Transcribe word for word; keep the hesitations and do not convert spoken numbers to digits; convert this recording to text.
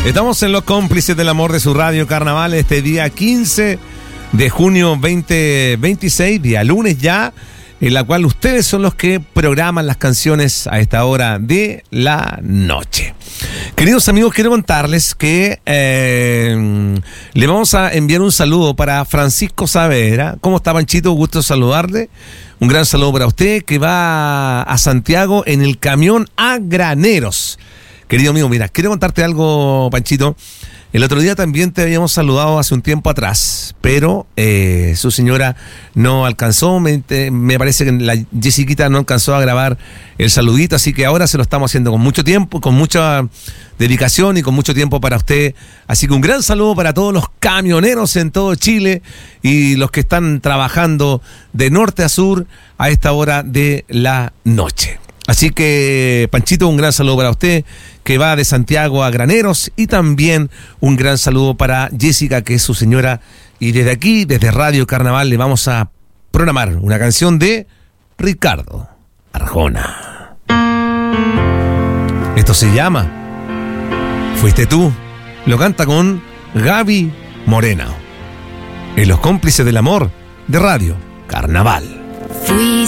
Estamos en Los Cómplices del Amor de su radio Carnaval este día quince de junio veinte veintiséis, día lunes ya, en la cual ustedes son los que programan las canciones a esta hora de la noche. Queridos amigos, quiero contarles que eh, le vamos a enviar un saludo para Francisco Saavedra. ¿Cómo está, Panchito? Gusto saludarle. Un gran saludo para usted que va a Santiago en el camión a Graneros. Querido amigo, mira, quiero contarte algo, Panchito. El otro día también te habíamos saludado hace un tiempo atrás, pero eh, su señora no alcanzó, me, me parece que la Jessiquita no alcanzó a grabar el saludito, así que ahora se lo estamos haciendo con mucho tiempo, con mucha dedicación y con mucho tiempo para usted. Así que un gran saludo para todos los camioneros en todo Chile y los que están trabajando de norte a sur a esta hora de la noche. Así que, Panchito, un gran saludo para usted, que va de Santiago a Graneros, y también un gran saludo para Jessica, que es su señora, y desde aquí, desde Radio Carnaval, le vamos a programar una canción de Ricardo Arjona. Esto se llama Fuiste tú, lo canta con Gaby Moreno, en Los Cómplices del Amor de Radio Carnaval. Fui